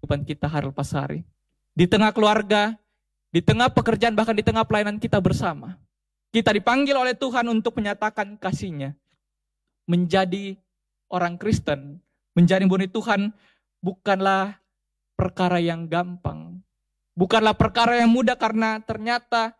kehidupan kita hari lepas hari. Di tengah keluarga, di tengah pekerjaan, bahkan di tengah pelayanan kita bersama. Kita dipanggil oleh Tuhan untuk menyatakan kasih-Nya. Menjadi orang Kristen, menjadi murid Tuhan bukanlah perkara yang gampang. Bukanlah perkara yang mudah karena ternyata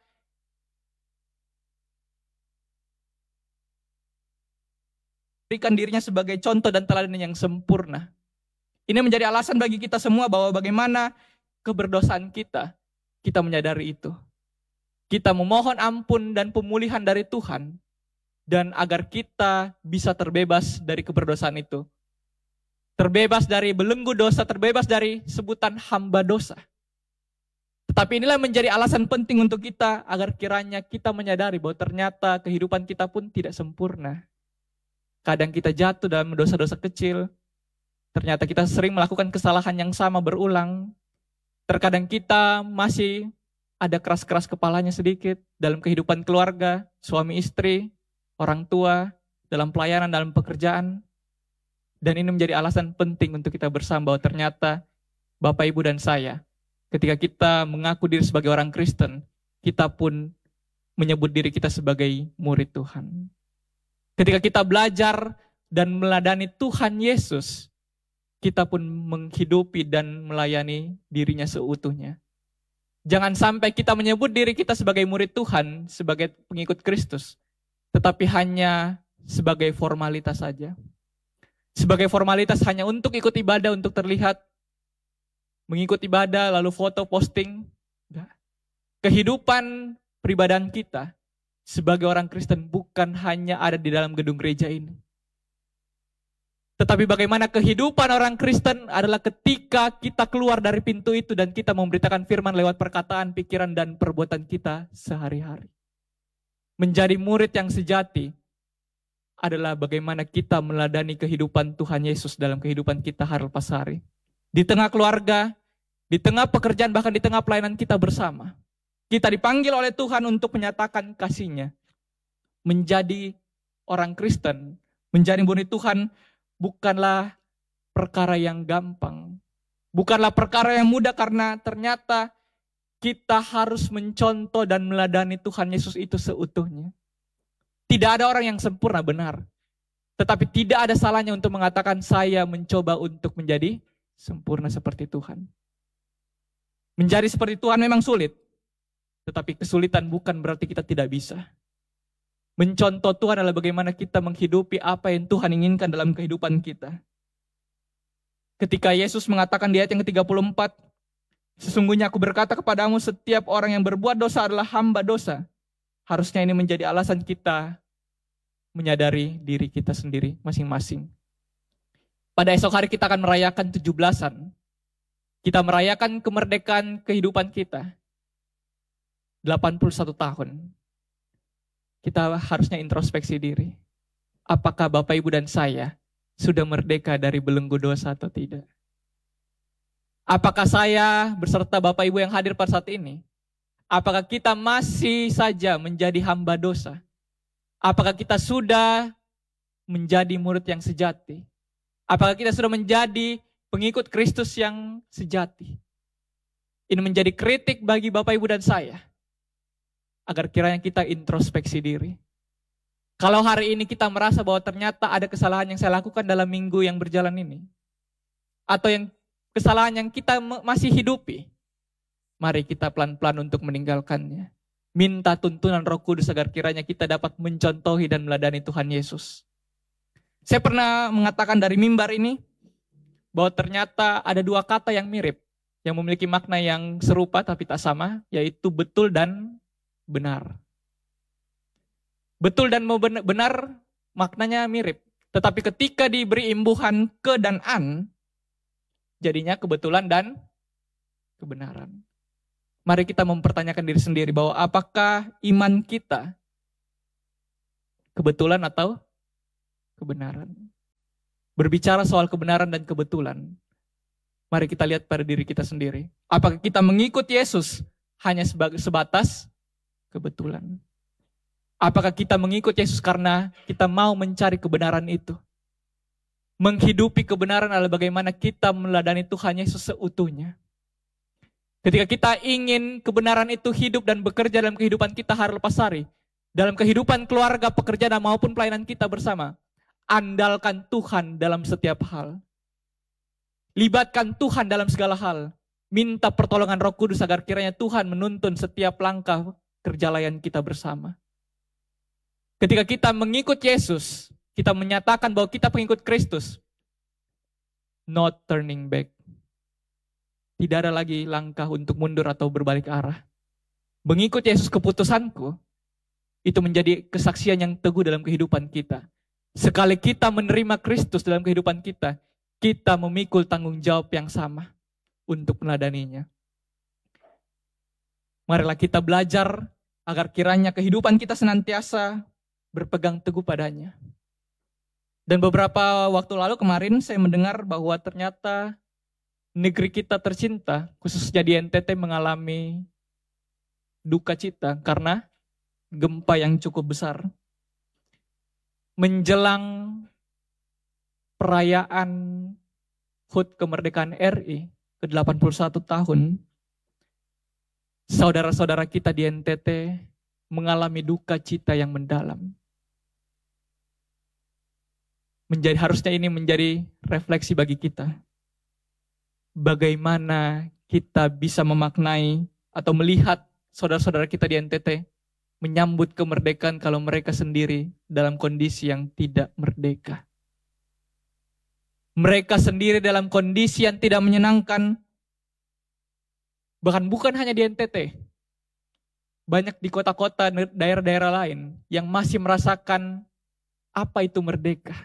berikan dirinya sebagai contoh dan teladan yang sempurna. Ini menjadi alasan bagi kita semua bahwa bagaimana keberdosaan kita menyadari itu. Kita memohon ampun dan pemulihan dari Tuhan, dan agar kita bisa terbebas dari keberdosaan itu. Terbebas dari belenggu dosa, terbebas dari sebutan hamba dosa. Tetapi inilah menjadi alasan penting untuk kita, agar kiranya kita menyadari bahwa ternyata kehidupan kita pun tidak sempurna. Kadang kita jatuh dalam dosa-dosa kecil, ternyata kita sering melakukan kesalahan yang sama berulang. Terkadang kita masih ada keras-keras kepalanya sedikit dalam kehidupan keluarga, suami istri, orang tua, dalam pelayanan, dalam pekerjaan. Dan ini menjadi alasan penting untuk kita bersama bahwa ternyata Bapak, Ibu, dan saya, ketika kita mengaku diri sebagai orang Kristen, kita pun menyebut diri kita sebagai murid Tuhan. Ketika kita belajar dan meladani Tuhan Yesus, kita pun menghidupi dan melayani dirinya seutuhnya. Jangan sampai kita menyebut diri kita sebagai murid Tuhan, sebagai pengikut Kristus, tetapi hanya sebagai formalitas saja. Sebagai formalitas hanya untuk ikut ibadah, untuk terlihat, mengikut ibadah, lalu foto, posting. Kehidupan peribadahan kita sebagai orang Kristen bukan hanya ada di dalam gedung gereja ini. Tetapi bagaimana kehidupan orang Kristen adalah ketika kita keluar dari pintu itu dan kita memberitakan firman lewat perkataan, pikiran, dan perbuatan kita sehari-hari. Menjadi murid yang sejati adalah bagaimana kita meladani kehidupan Tuhan Yesus dalam kehidupan kita hari lepas hari. Di tengah keluarga, di tengah pekerjaan, bahkan di tengah pelayanan kita bersama. Kita dipanggil oleh Tuhan untuk menyatakan kasih-Nya. Menjadi orang Kristen, menjadi murid Tuhan bukanlah perkara yang gampang. Bukanlah perkara yang mudah karena ternyata kita harus mencontoh dan meladani Tuhan Yesus itu seutuhnya. Tidak ada orang yang sempurna, benar. Tetapi tidak ada salahnya untuk mengatakan saya mencoba untuk menjadi sempurna seperti Tuhan. Menjadi seperti Tuhan memang sulit. Tetapi kesulitan bukan berarti kita tidak bisa. Mencontoh Tuhan adalah bagaimana kita menghidupi apa yang Tuhan inginkan dalam kehidupan kita. Ketika Yesus mengatakan di ayat yang ke-34, sesungguhnya aku berkata kepadamu setiap orang yang berbuat dosa adalah hamba dosa. Harusnya ini menjadi alasan kita menyadari diri kita sendiri masing-masing. Pada esok hari kita akan merayakan 17-an. Kita merayakan kemerdekaan kehidupan kita. 81 tahun. Kita harusnya introspeksi diri. Apakah Bapak, Ibu, dan saya sudah merdeka dari belenggu dosa atau tidak? Apakah saya beserta Bapak, Ibu yang hadir pada saat ini, apakah kita masih saja menjadi hamba dosa? Apakah kita sudah menjadi murid yang sejati? Apakah kita sudah menjadi pengikut Kristus yang sejati? Ini menjadi kritik bagi Bapak, Ibu, dan saya. Agar kiranya kita introspeksi diri. Kalau hari ini kita merasa bahwa ternyata ada kesalahan yang saya lakukan dalam minggu yang berjalan ini, atau yang kesalahan yang kita masih hidupi, mari kita pelan-pelan untuk meninggalkannya. Minta tuntunan Roh Kudus agar kiranya kita dapat mencontohi dan meladani Tuhan Yesus. Saya pernah mengatakan dari mimbar ini, bahwa ternyata ada dua kata yang mirip, yang memiliki makna yang serupa tapi tak sama, yaitu betul dan benar. Betul dan benar maknanya mirip. Tetapi ketika diberi imbuhan ke dan an, jadinya kebetulan dan kebenaran. Mari kita mempertanyakan diri sendiri bahwa apakah iman kita kebetulan atau kebenaran. Berbicara soal kebenaran dan kebetulan, mari kita lihat pada diri kita sendiri. Apakah kita mengikut Yesus hanya sebatas kebetulan? Apakah kita mengikut Yesus karena kita mau mencari kebenaran itu? Menghidupi kebenaran adalah bagaimana kita meladani Tuhan Yesus seutuhnya. Ketika kita ingin kebenaran itu hidup dan bekerja dalam kehidupan kita hari lepas hari, dalam kehidupan keluarga, pekerjaan maupun pelayanan kita bersama, andalkan Tuhan dalam setiap hal. Libatkan Tuhan dalam segala hal. Minta pertolongan Roh Kudus agar kiranya Tuhan menuntun setiap langkah kerja layan kita bersama. Ketika kita mengikut Yesus, kita menyatakan bahwa kita pengikut Kristus. Not turning back. Tidak ada lagi langkah untuk mundur atau berbalik arah. Mengikut Yesus keputusanku, itu menjadi kesaksian yang teguh dalam kehidupan kita. Sekali kita menerima Kristus dalam kehidupan kita, kita memikul tanggung jawab yang sama untuk meladaninya. Marilah kita belajar agar kiranya kehidupan kita senantiasa berpegang teguh padanya. Dan beberapa waktu lalu kemarin saya mendengar bahwa ternyata negeri kita tercinta, khususnya di NTT, mengalami duka cita karena gempa yang cukup besar. Menjelang perayaan HUT kemerdekaan RI ke-81 tahun, saudara-saudara kita di NTT mengalami duka cita yang mendalam. Harusnya ini menjadi refleksi bagi kita. Bagaimana kita bisa memaknai atau melihat saudara-saudara kita di NTT menyambut kemerdekaan kalau mereka sendiri dalam kondisi yang tidak merdeka. Mereka sendiri dalam kondisi yang tidak menyenangkan. Bahkan bukan hanya di NTT. Banyak di kota-kota, daerah-daerah lain yang masih merasakan apa itu merdeka.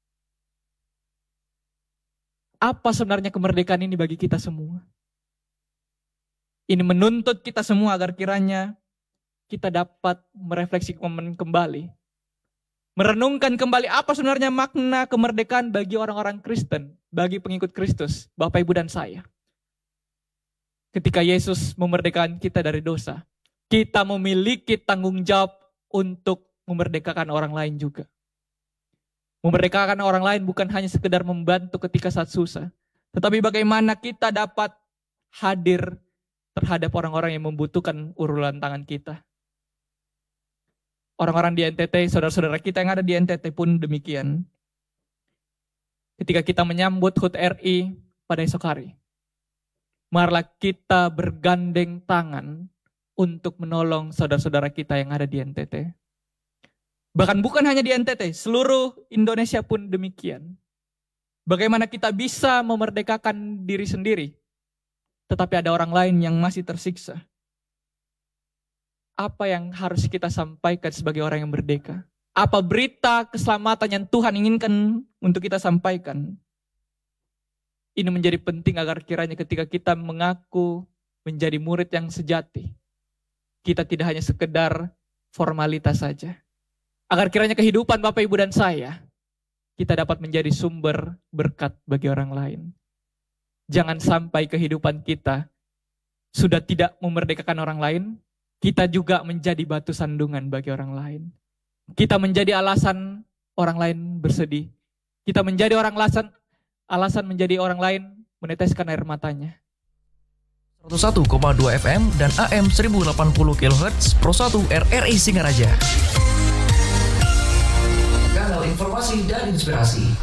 Apa sebenarnya kemerdekaan ini bagi kita semua? Ini menuntut kita semua agar kiranya kita dapat merefleksi kembali. Merenungkan kembali apa sebenarnya makna kemerdekaan bagi orang-orang Kristen, bagi pengikut Kristus, Bapak, Ibu, dan saya. Ketika Yesus memerdekakan kita dari dosa, kita memiliki tanggung jawab untuk memerdekakan orang lain juga. Memerdekakan orang lain bukan hanya sekedar membantu ketika saat susah, tetapi bagaimana kita dapat hadir terhadap orang-orang yang membutuhkan uluran tangan kita. Orang-orang di NTT, saudara-saudara kita yang ada di NTT pun demikian. Ketika kita menyambut HUT RI pada esok hari, marilah kita bergandeng tangan untuk menolong saudara-saudara kita yang ada di NTT. Bahkan bukan hanya di NTT, seluruh Indonesia pun demikian. Bagaimana kita bisa memerdekakan diri sendiri, tetapi ada orang lain yang masih tersiksa. Apa yang harus kita sampaikan sebagai orang yang merdeka? Apa berita keselamatan yang Tuhan inginkan untuk kita sampaikan? Ini menjadi penting agar kiranya ketika kita mengaku menjadi murid yang sejati, kita tidak hanya sekedar formalitas saja. Agar kiranya kehidupan Bapak, Ibu, dan saya, kita dapat menjadi sumber berkat bagi orang lain. Jangan sampai kehidupan kita sudah tidak memerdekakan orang lain, kita juga menjadi batu sandungan bagi orang lain. Kita menjadi alasan orang lain bersedih. Kita menjadi alasan menjadi orang lain meneteskan air matanya. 101,2 FM dan AM 1080 kHz Pro 1 RRI Singaraja. Kanal informasi dan inspirasi.